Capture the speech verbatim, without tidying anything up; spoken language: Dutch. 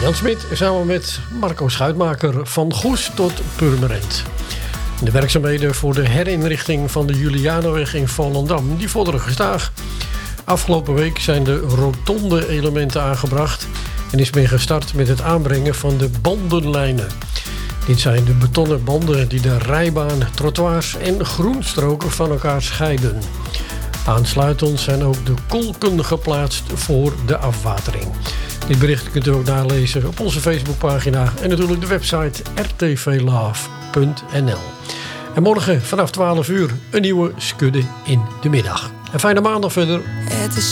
Jan Smit samen met Marco Schuitmaker van Goes tot Purmerend. De werkzaamheden voor de herinrichting van de Julianenweg in Volendam die vorderen gestaag. Afgelopen week zijn de rotonde elementen aangebracht en is men gestart met het aanbrengen van de bandenlijnen. Dit zijn de betonnen banden die de rijbaan, trottoirs en groenstroken van elkaar scheiden. Aansluitend zijn ook de kolken geplaatst voor de afwatering. Dit bericht kunt u ook nalezen op onze Facebookpagina en natuurlijk de website r t v love punt n l. En morgen vanaf twaalf uur een nieuwe Skudde in de middag. Een fijne maandag verder. Het is